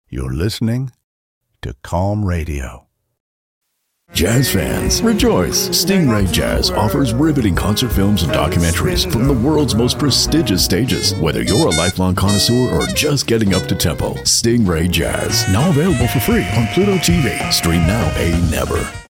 You're listening to Calm Radio. Jazz fans, rejoice! Stingray Jazz offers riveting concert films and documentaries from the world's most prestigious stages. Whether you're a lifelong connoisseur or just getting up to tempo, Stingray Jazz, now available for free on Pluto TV. Stream now, pay never.